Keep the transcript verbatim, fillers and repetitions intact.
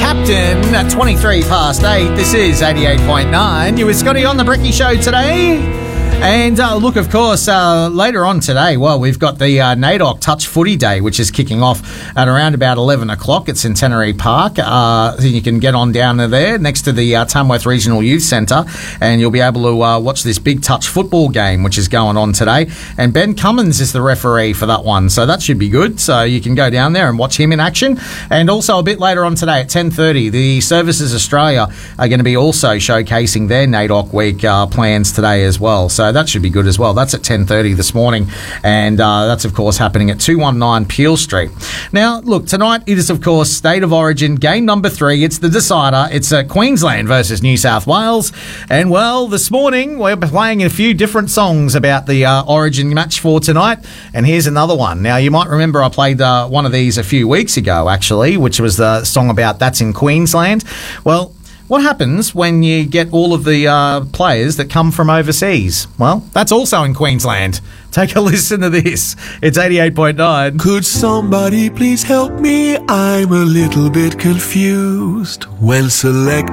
Captain at twenty-three past eight. This is eighty-eight point nine. You with Scotty on the Bricky Show today. And uh, look, of course, uh, later on today, well, we've got the uh, NAIDOC Touch Footy Day, which is kicking off at around about eleven o'clock at Centenary Park. Uh, you can get on down there next to the uh, Tamworth Regional Youth Centre, and you'll be able to uh, watch this big touch football game, which is going on today. And Ben Cummins is the referee for that one, so that should be good. So you can go down there and watch him in action. And also a bit later on today at ten thirty, the Services Australia are going to be also showcasing their NAIDOC Week uh, plans today as well. So that should be good as well. That's at ten thirty this morning, and uh, that's, of course, happening at two nineteen Peel Street. Now, look, tonight it is, of course, State of Origin, game number three. It's the decider. It's uh, Queensland versus New South Wales. And, well, this morning we're playing a few different songs about the uh, Origin match for tonight, and here's another one. Now, you might remember I played uh, one of these a few weeks ago, actually, which was the song about That's in Queensland. Well, what happens when you get all of the uh, players that come from overseas? Well, that's also in Queensland. Take a listen to this. It's eighty-eight point nine. Could somebody please help me? I'm a little bit confused. When select